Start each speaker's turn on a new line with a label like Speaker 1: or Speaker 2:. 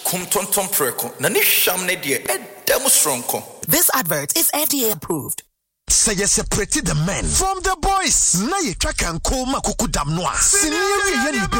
Speaker 1: kum tonton preko na ne hwam ne de edam stronko.
Speaker 2: This advert is FDA approved.
Speaker 3: Say you separate the men from the boys. Na ye track and call makuku dam noa. Senior